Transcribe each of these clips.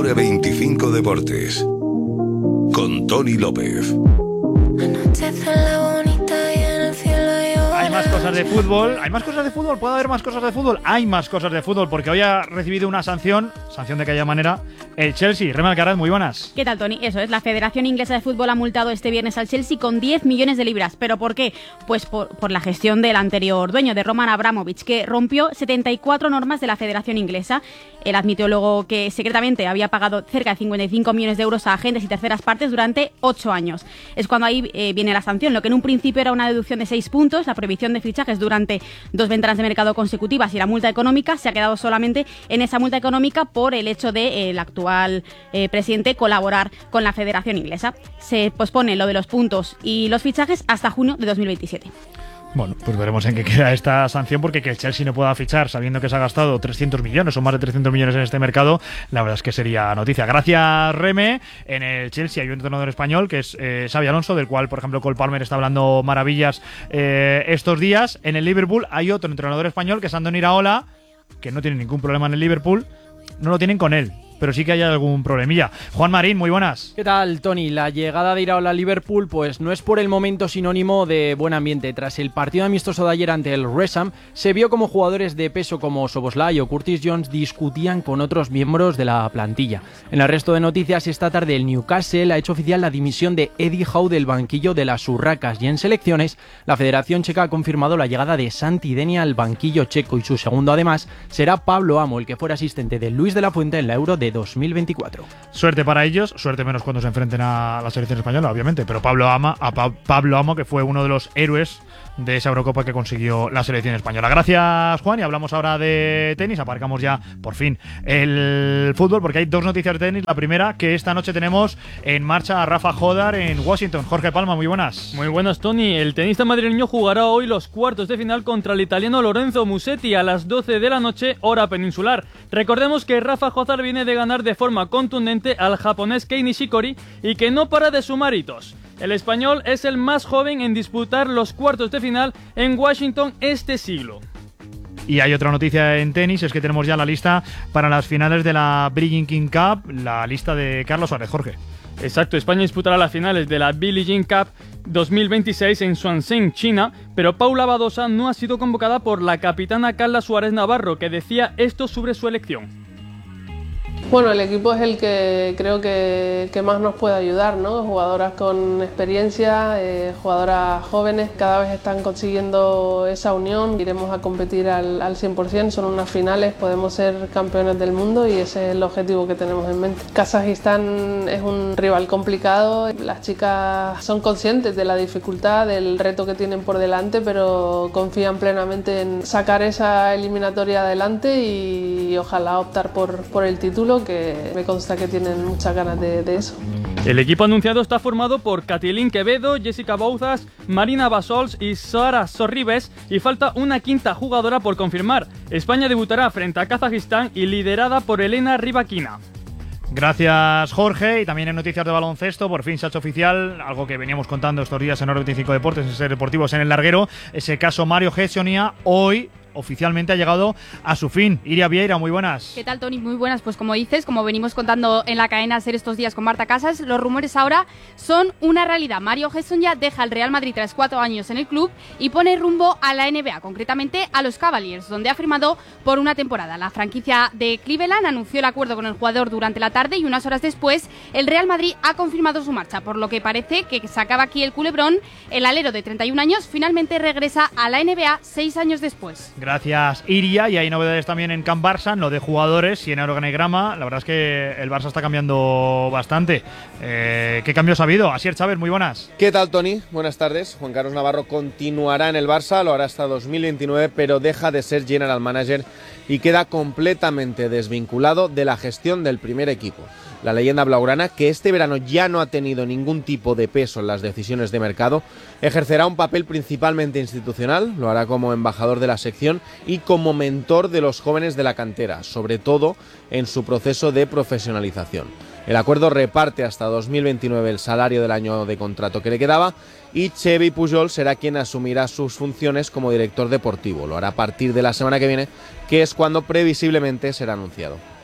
Hora 25 Deportes. Con Tony López. Hay más cosas de fútbol. ¿Hay más cosas de fútbol? ¿Puede haber más cosas de fútbol? Hay más cosas de fútbol porque hoy ha recibido una sanción de aquella manera, el Chelsea. Rema Alcaraz, muy buenas. ¿Qué tal, Tony? Eso es, la Federación Inglesa de Fútbol ha multado este viernes al Chelsea con 10 millones de libras. ¿Pero por qué? Pues por la gestión del anterior dueño, de Roman Abramovich, que rompió 74 normas de la Federación Inglesa. Él admitió luego que secretamente había pagado cerca de 55 millones de euros a agentes y terceras partes durante 8 años. Es cuando ahí viene la sanción. Lo que en un principio era una deducción de 6 puntos, la prohibición de fichajes durante 2 ventanas de mercado consecutivas y la multa económica, se ha quedado solamente en esa multa económica por el hecho de el actual presidente colaborar con la Federación Inglesa. Se pospone lo de los puntos y los fichajes hasta junio de 2027. Bueno, pues veremos en qué queda esta sanción, porque que el Chelsea no pueda fichar sabiendo que se ha gastado 300 millones o más de 300 millones en este mercado, la verdad es que sería noticia. Gracias, Reme. En el Chelsea hay un entrenador español que es Xabi Alonso, del cual, por ejemplo, Cole Palmer está hablando maravillas estos días. En el Liverpool hay otro entrenador español que es Andoni Iraola, que no tiene ningún problema en el Liverpool. No lo tienen con él, pero sí que hay algún problemilla. Juan Marín, muy buenas. ¿Qué tal, Tony? La llegada de Iraola a Liverpool pues no es por el momento sinónimo de buen ambiente. Tras el partido amistoso de ayer ante el West Ham, se vio como jugadores de peso como Szoboszlai o Curtis Jones discutían con otros miembros de la plantilla. En el resto de noticias, esta tarde el Newcastle ha hecho oficial la dimisión de Eddie Howe del banquillo de las Urracas, y en selecciones la Federación Checa ha confirmado la llegada de Santi Denia al banquillo checo, y su segundo además será Pablo Amo, el que fuera asistente de Luis de la Fuente en la Euro de 2024. Suerte para ellos, suerte menos cuando se enfrenten a la selección española, obviamente, pero Pablo Amo, que fue uno de los héroes de esa Eurocopa que consiguió la selección española. Gracias, Juan, y hablamos ahora de tenis. Aparcamos ya, por fin, el fútbol, porque hay dos noticias de tenis. La primera, que esta noche tenemos en marcha a Rafa Jodar en Washington. Jorge Palma, muy buenas. Muy buenas, Tony. El tenista madrileño jugará hoy los cuartos de final contra el italiano Lorenzo Musetti a las 12 de la noche, hora peninsular. Recordemos que Rafa Jodar viene de ganar de forma contundente al japonés Kei Nishikori y que no para de sumar hitos. El español es el más joven en disputar los cuartos de final en Washington este siglo. Y hay otra noticia en tenis, es que tenemos ya la lista para las finales de la Billie Jean King Cup, la lista de Carlos Suárez. Jorge. Exacto, España disputará las finales de la Billie Jean Cup 2026 en Swansea, China, pero Paula Badosa no ha sido convocada por la capitana Carla Suárez Navarro, que decía esto sobre su elección. Bueno, el equipo es el que creo que más nos puede ayudar, ¿no? Jugadoras con experiencia, jugadoras jóvenes, cada vez están consiguiendo esa unión. Iremos a competir al 100%, son unas finales, podemos ser campeones del mundo y ese es el objetivo que tenemos en mente. Kazajistán es un rival complicado, las chicas son conscientes de la dificultad, del reto que tienen por delante, pero confían plenamente en sacar esa eliminatoria adelante y ojalá optar por el título, que me consta que tienen muchas ganas de eso. El equipo anunciado está formado por Katilin Quevedo, Jessica Bouzas, Marina Basols y Sara Sorribes, y falta una quinta jugadora por confirmar. España debutará frente a Kazajistán y liderada por Elena Rybakina. Gracias, Jorge. Y también en noticias de baloncesto, por fin se ha hecho oficial algo que veníamos contando estos días en Hora 25 Deportes, en Ser Deportivos en el Larguero, ese caso Mario Hezonja. Hoy oficialmente ha llegado a su fin. Iria Vieira, muy buenas. ¿Qué tal, Tony? Muy buenas. Pues como dices, como venimos contando en la cadena SER estos días con Marta Casas, los rumores ahora son una realidad. Mario Hezonja deja el Real Madrid tras 4 años en el club y pone rumbo a la NBA, concretamente a los Cavaliers, donde ha firmado por una temporada. La franquicia de Cleveland anunció el acuerdo con el jugador durante la tarde y unas horas después el Real Madrid ha confirmado su marcha, por lo que parece que se acaba aquí el culebrón. El alero de 31 años finalmente regresa a la NBA 6 años después. Gracias, Iria. Y hay novedades también en Camp Barça, no de jugadores y en el organigrama. La verdad es que el Barça está cambiando bastante. ¿Qué cambios ha habido? Asier Chávez, muy buenas. ¿Qué tal, Tony? Buenas tardes. Juan Carlos Navarro continuará en el Barça, lo hará hasta 2029, pero deja de ser general manager y queda completamente desvinculado de la gestión del primer equipo. La leyenda blaugrana, que este verano ya no ha tenido ningún tipo de peso en las decisiones de mercado, ejercerá un papel principalmente institucional, lo hará como embajador de la sección y como mentor de los jóvenes de la cantera, sobre todo en su proceso de profesionalización. El acuerdo reparte hasta 2029 el salario del año de contrato que le quedaba y Xevi Pujol será quien asumirá sus funciones como director deportivo. Lo hará a partir de la semana que viene, que es cuando previsiblemente será anunciado.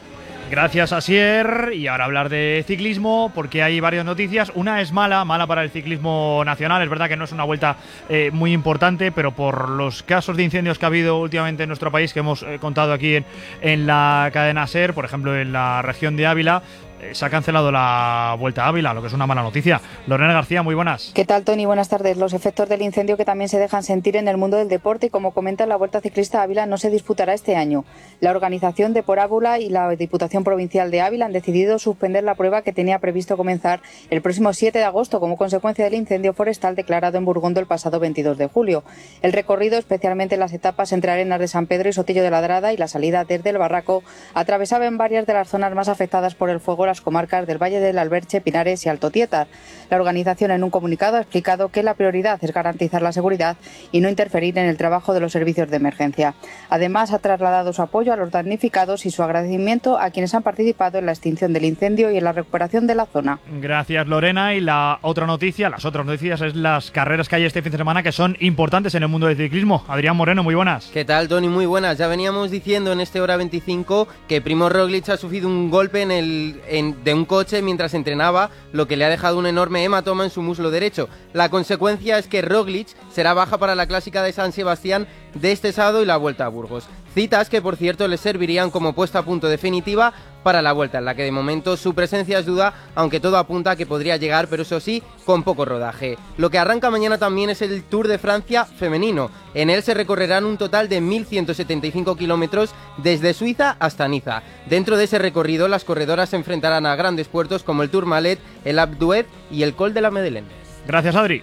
Gracias, Asier. Y ahora hablar de ciclismo, porque hay varias noticias. Una es mala para el ciclismo nacional. Es verdad que no es una vuelta muy importante, pero por los casos de incendios que ha habido últimamente en nuestro país, que hemos contado aquí en la cadena SER, por ejemplo en la región de Ávila, se ha cancelado la Vuelta a Ávila, lo que es una mala noticia. Lorena García, muy buenas. ¿Qué tal, Tony? Buenas tardes. Los efectos del incendio que también se dejan sentir en el mundo del deporte y, como comenta, la Vuelta Ciclista a Ávila no se disputará este año. La organización de Por Ávila y la Diputación Provincial de Ávila han decidido suspender la prueba que tenía previsto comenzar el próximo 7 de agosto como consecuencia del incendio forestal declarado en Burgondo el pasado 22 de julio. El recorrido, especialmente las etapas entre Arenas de San Pedro y Sotillo de Ladrada y la salida desde el Barraco, atravesaba en varias de las zonas más afectadas por el fuego las comarcas del Valle del Alberche, Pinares y Alto Tietar. La organización, en un comunicado, ha explicado que la prioridad es garantizar la seguridad y no interferir en el trabajo de los servicios de emergencia. Además, ha trasladado su apoyo a los damnificados y su agradecimiento a quienes han participado en la extinción del incendio y en la recuperación de la zona. Gracias, Lorena. Y las otras noticias es las carreras que hay este fin de semana, que son importantes en el mundo del ciclismo. Adrián Moreno, muy buenas. ¿Qué tal, Tony? Muy buenas. Ya veníamos diciendo en este Hora 25 que Primož Roglič ha sufrido un golpe de un coche mientras entrenaba, lo que le ha dejado un enorme hematoma en su muslo derecho. La consecuencia es que Roglič será baja para la clásica de San Sebastián de este sábado y la Vuelta a Burgos. Citas que, por cierto, le servirían como puesta a punto definitiva para la Vuelta, en la que de momento su presencia es duda, aunque todo apunta a que podría llegar, pero eso sí, con poco rodaje. Lo que arranca mañana también es el Tour de Francia femenino. En él se recorrerán un total de 1.175 kilómetros desde Suiza hasta Niza. Dentro de ese recorrido, las corredoras se enfrentarán a grandes puertos como el Tourmalet, el Alpe d'Huez y el Col de la Madeleine. Gracias, Adri.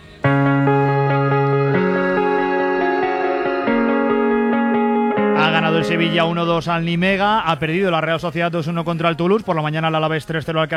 Ha ganado el Sevilla 1-2 al Nimega, ha perdido la Real Sociedad 2-1 contra el Toulouse, por la mañana el Alavés 3-0 al